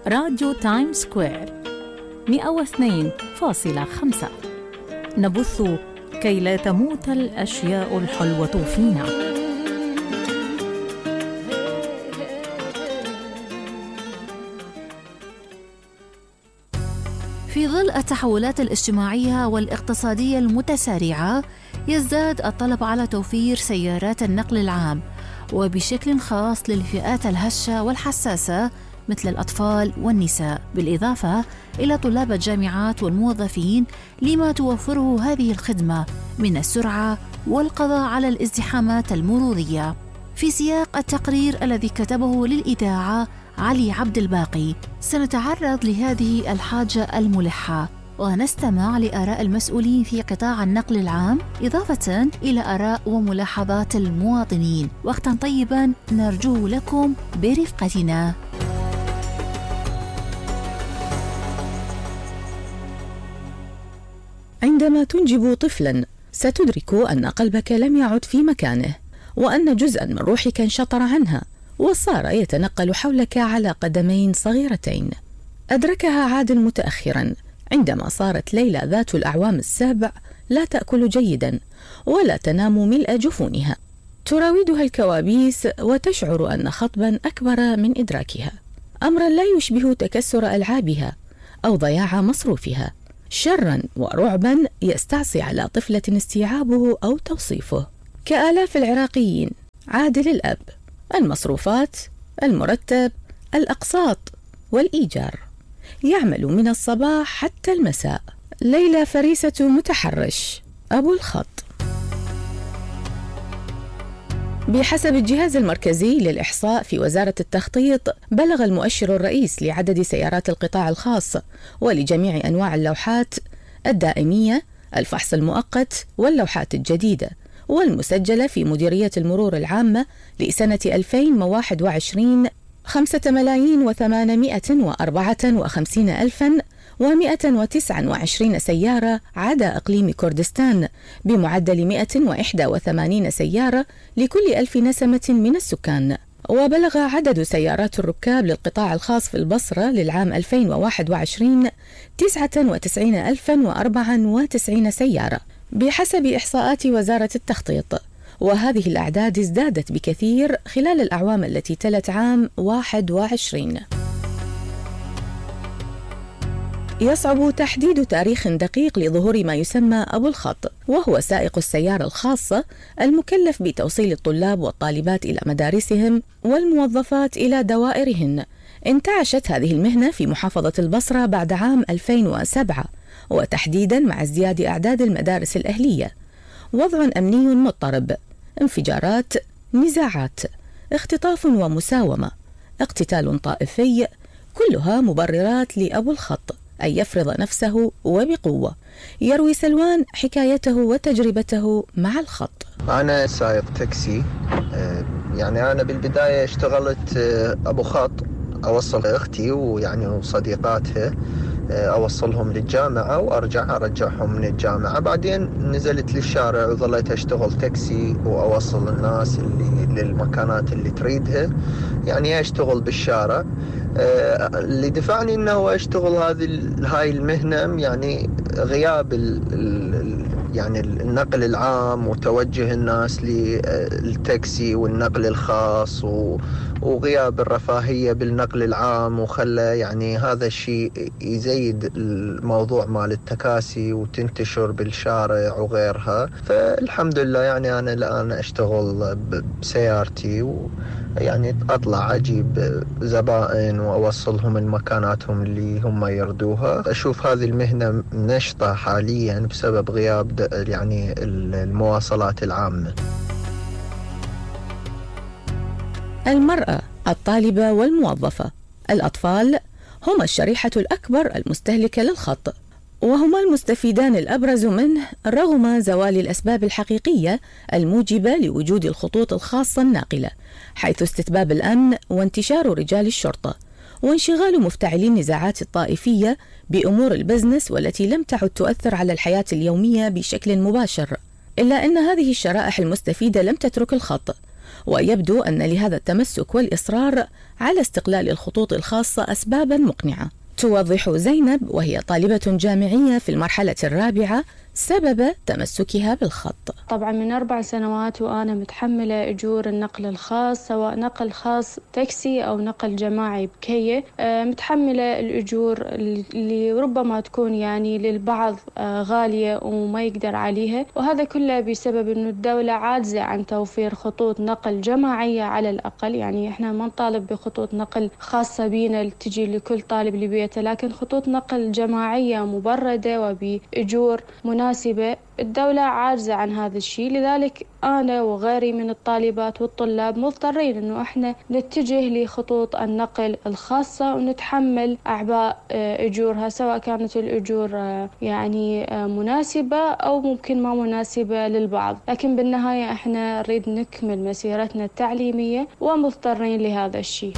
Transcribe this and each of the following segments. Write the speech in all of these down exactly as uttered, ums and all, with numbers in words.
راديو تايم سكوير مئة واثنين فاصلة خمسة. نبث كي لا تموت الأشياء الحلوة فينا. في ظل التحولات الاجتماعية والاقتصادية المتسارعة، يزداد الطلب على توفير سيارات النقل العام، وبشكل خاص للفئات الهشة والحساسة مثل الأطفال والنساء، بالإضافة إلى طلاب الجامعات والموظفين، لما توفره هذه الخدمة من السرعة والقضاء على الازدحامات المرورية. في سياق التقرير الذي كتبه للإذاعة علي عبد الباقي، سنتعرض لهذه الحاجة الملحة ونستمع لآراء المسؤولين في قطاع النقل العام، إضافة إلى آراء وملاحظات المواطنين. وقتا طيبا نرجو لكم برفقتنا. عندما تنجب طفلا ستدرك أن قلبك لم يعد في مكانه، وأن جزءا من روحك انشطر عنها وصار يتنقل حولك على قدمين صغيرتين. أدركها عادل متأخرا عندما صارت ليلى ذات الأعوام السابع لا تأكل جيدا ولا تنام ملء جفونها، تراودها الكوابيس وتشعر أن خطبا أكبر من إدراكها، أمرا لا يشبه تكسر ألعابها أو ضياع مصروفها، شرا ورعبا يستعصي على طفلة استيعابه أو توصيفه. كآلاف العراقيين، عادل الأب، المصروفات، المرتب، الأقساط والإيجار، يعمل من الصباح حتى المساء. ليلى فريسة متحرش، أبو الخط. بحسب الجهاز المركزي للإحصاء في وزارة التخطيط، بلغ المؤشر الرئيس لعدد سيارات القطاع الخاص ولجميع أنواع اللوحات الدائمية، الفحص المؤقت واللوحات الجديدة والمسجلة في مديرية المرور العامة لسنة ألفين وواحد وعشرين خمسة ملايين وثمانمائة وأربعة وخمسين ألفا ومائة وتسعة وعشرين سيارة عدا إقليم كردستان، بمعدل مائة وواحد وثمانين سيارة لكل ألف نسمة من السكان. وبلغ عدد سيارات الركاب للقطاع الخاص في البصرة للعام ألفين وواحد وعشرين تسعة وتسعين ألفا وأربعة وتسعين سيارة بحسب إحصاءات وزارة التخطيط، وهذه الأعداد ازدادت بكثير خلال الأعوام التي تلت عام واحد وعشرين. يصعب تحديد تاريخ دقيق لظهور ما يسمى أبو الخط، وهو سائق السيارة الخاصة المكلف بتوصيل الطلاب والطالبات إلى مدارسهم والموظفات إلى دوائرهن. انتعشت هذه المهنة في محافظة البصرة بعد عام ألفين وسبعة، وتحديدا مع ازدياد أعداد المدارس الأهلية. وضع أمني مضطرب، انفجارات، نزاعات، اختطاف ومساومة، اقتتال طائفي، كلها مبررات لأبو الخط أن يفرض نفسه وبقوة. يروي سلوان حكايته وتجربته مع الخط. أنا سائق تاكسي، يعني أنا بالبداية اشتغلت أبو خط، أوصل أختي ويعني وصديقاتها، أوصلهم للجامعة وأرجع أرجعهم من الجامعة. بعدين نزلت للشارع وظليت أشتغل تاكسي وأوصل الناس اللي للمكانات اللي تريدها، يعني أشتغل بالشارع. اللي دفعني أنه أشتغل هذه هاي المهنة يعني غياب ال ال يعني النقل العام وتوجه الناس للتاكسي والنقل الخاص، وغياب الرفاهية بالنقل العام، وخلى يعني هذا الشيء يزيد الموضوع مال التكاسي وتنتشر بالشارع وغيرها. فالحمد لله يعني أنا الآن أشتغل بسيارتي، ويعني أطلع أجيب زبائن وأوصلهم المكاناتهم اللي هم يردوها. أشوف هذه المهنة نشطة حاليا بسبب غياب يعني المواصلات العامة. المرأة، الطالبة والموظفة، الأطفال هم الشريحة الأكبر المستهلكة للخط، وهما المستفيدان الأبرز منه رغم زوال الأسباب الحقيقية الموجبة لوجود الخطوط الخاصة الناقلة، حيث استتباب الأمن وانتشار رجال الشرطة وانشغال مفتعلي النزاعات الطائفية بأمور البزنس والتي لم تعد تؤثر على الحياة اليومية بشكل مباشر. إلا أن هذه الشرائح المستفيدة لم تترك الخط، ويبدو أن لهذا التمسك والإصرار على استقلال الخطوط الخاصة أسباباً مقنعة. توضح زينب وهي طالبة جامعية في المرحلة الرابعة سبب تمسكها بالخط. طبعا من أربع سنوات وأنا متحملة أجور النقل الخاص، سواء نقل خاص تاكسي أو نقل جماعي بكية. متحملة الأجور اللي ربما تكون يعني للبعض غالية وما يقدر عليها، وهذا كله بسبب أنه الدولة عاجزة عن توفير خطوط نقل جماعية على الأقل. يعني إحنا ما نطالب بخطوط نقل خاصة بينا تجي لكل طالب لبيته، لكن خطوط نقل جماعية مبردة وبأجور مناسبة الدولة عاجزة عن هذا الشيء. لذلك أنا وغيري من الطالبات والطلاب مضطرين أنه إحنا نتجه لخطوط النقل الخاصة ونتحمل أعباء أجورها، سواء كانت الأجور يعني مناسبة أو ممكن ما مناسبة للبعض، لكن بالنهاية إحنا نريد نكمل مسيرتنا التعليمية ومضطرين لهذا الشيء.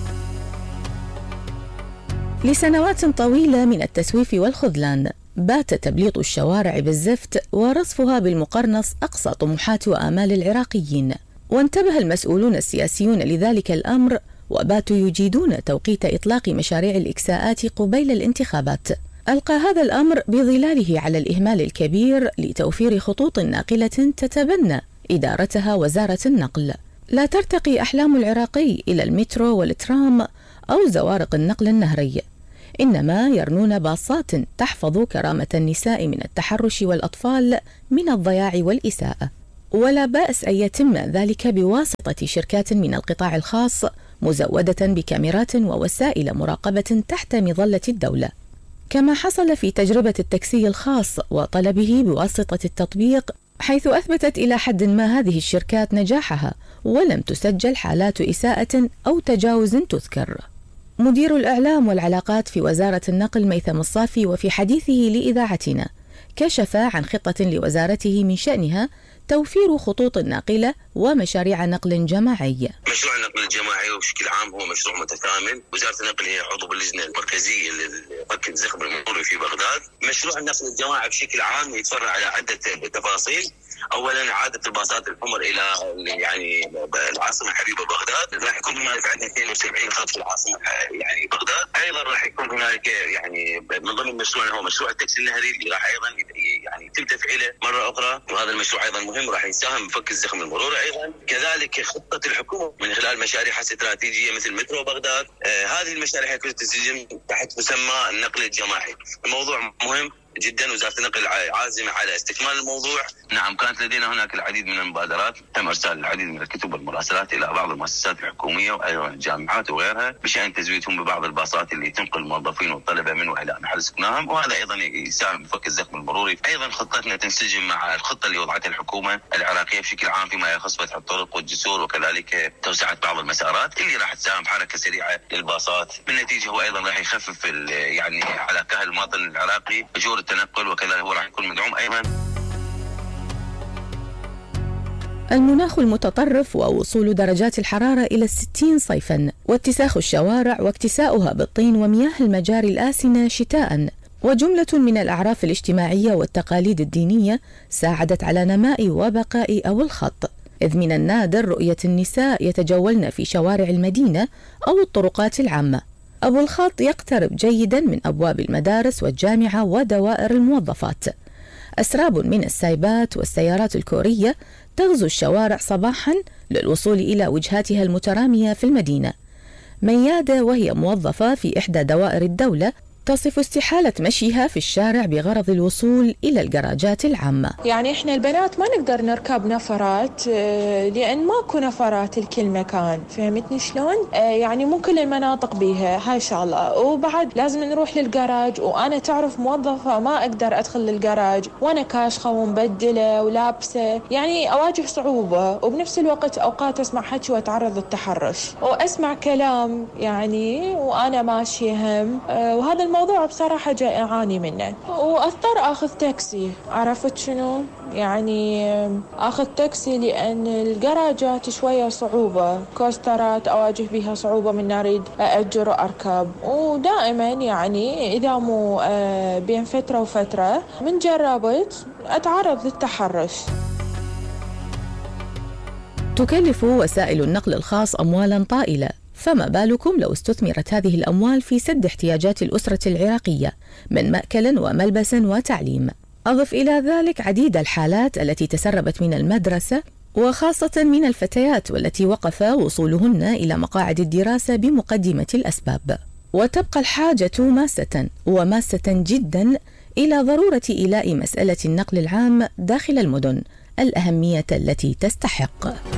لسنوات طويلة من التسويف والخذلان بات تبليط الشوارع بالزفت ورصفها بالمقرنص أقصى طموحات وآمال العراقيين، وانتبه المسؤولون السياسيون لذلك الأمر وباتوا يجيدون توقيت إطلاق مشاريع الإكساءات قبيل الانتخابات. ألقى هذا الأمر بظلاله على الإهمال الكبير لتوفير خطوط ناقلة تتبنى إدارتها وزارة النقل. لا ترتقي أحلام العراقي إلى المترو والترام أو زوارق النقل النهري، إنما يرنون باصات تحفظ كرامة النساء من التحرش والأطفال من الضياع والإساءة. ولا بأس أن يتم ذلك بواسطة شركات من القطاع الخاص مزودة بكاميرات ووسائل مراقبة تحت مظلة الدولة، كما حصل في تجربة التاكسي الخاص وطلبه بواسطة التطبيق، حيث أثبتت إلى حد ما هذه الشركات نجاحها ولم تسجل حالات إساءة أو تجاوز تذكر. مدير الإعلام والعلاقات في وزارة النقل ميثم الصافي وفي حديثه لإذاعتنا كشف عن خطة لوزارته من شأنها توفير خطوط ناقلة ومشاريع نقل جماعي. مشروع النقل الجماعي بشكل عام هو مشروع متكامل. وزارة النقل هي عضو باللجنة المركزية لفك الزخم المروري في بغداد. مشروع النقل الجماعي بشكل عام يتفرع على عدة تفاصيل. اولا اعاده الباصات الحمر الى يعني العاصمه الحبيبه بغداد. راح يكون هنالك عندنا اثنين وسبعين خط في العاصمه يعني بغداد. ايضا راح يكون هنالك يعني من ضمن المشروع هو مشروع التاكسي النهري اللي راح ايضا يعني يتم تفعيله مره اخرى، وهذا المشروع ايضا مهم راح يساهم بفك الزخم المروري. ايضا كذلك خطه الحكومه من خلال مشاريع استراتيجيه مثل مترو بغداد. آه هذه المشاريع حيكون تسجل تحت مسمى النقل الجماعي. الموضوع مهم جدا. وزارة النقل عازمة على استكمال الموضوع. نعم كانت لدينا هناك العديد من المبادرات، تم إرسال العديد من الكتب والمراسلات إلى بعض المؤسسات الحكومية وأيضا الجامعات وغيرها بشأن تزويدهم ببعض الباصات اللي تنقل الموظفين والطلبة من وإلى محل سكنهم، وهذا أيضا يساهم بفك الزخم المروري. أيضا خطتنا تنسجم مع الخطة اللي وضعتها الحكومة العراقية بشكل عام فيما يخص فتح الطرق والجسور وكذلك توسعة بعض المسارات اللي راح تساهم بحركة سريعة للباصات. بالنتيجة هو أيضا راح يخفف يعني على كاهل المواطن العراقي أجور التنقل، وكذا هو راح يكون مدعوم أيضا. المناخ المتطرف ووصول درجات الحرارة إلى الستين صيفا، واتساخ الشوارع واكتساؤها بالطين ومياه المجاري الآسنة شتاء، وجملة من الأعراف الاجتماعية والتقاليد الدينية ساعدت على نماء وبقاء أو الخط، إذ من النادر رؤية النساء يتجولن في شوارع المدينة أو الطرقات العامة. أبو الخط يقترب جيدا من أبواب المدارس والجامعة ودوائر الموظفات. أسراب من السايبات والسيارات الكورية تغزو الشوارع صباحا للوصول إلى وجهاتها المترامية في المدينة. ميادة وهي موظفة في إحدى دوائر الدولة تصف استحالة مشيها في الشارع بغرض الوصول إلى الجراجات العامة. يعني إحنا البنات ما نقدر نركب نفرات لأن ماكو نفرات لكل مكان، فهمتني شلون؟ يعني مو كل المناطق بيها هاي شغلة. وبعد لازم نروح للجراج، وأنا تعرف موظفة ما أقدر أدخل للجراج وأنا كاشخة ومبدلة ولابسة، يعني أواجه صعوبة. وبنفس الوقت أوقات أسمع حكي وأتعرض للتحرش وأسمع كلام يعني وأنا ماشية هم، وهذا الموضوع بصراحة جاي أعاني منه. وأضطر أخذ تاكسي. عرفت شنو؟ يعني أخذ تاكسي لأن الجراجات شوية صعوبة، كوسترات أواجه بها صعوبة من أريد أأجر وأركب. ودائما يعني إذا مو بين فترة وفترة من جربت أتعرض للتحرش. تكلف وسائل النقل الخاص أموالا طائلة، فما بالكم لو استثمرت هذه الأموال في سد احتياجات الأسرة العراقية من مأكل وملبس وتعليم. أضف إلى ذلك عديد الحالات التي تسربت من المدرسة وخاصة من الفتيات، والتي وقف وصولهن إلى مقاعد الدراسة بمقدمة الأسباب. وتبقى الحاجة ماسة وماسة جدا إلى ضرورة إيلاء مسألة النقل العام داخل المدن الأهمية التي تستحق.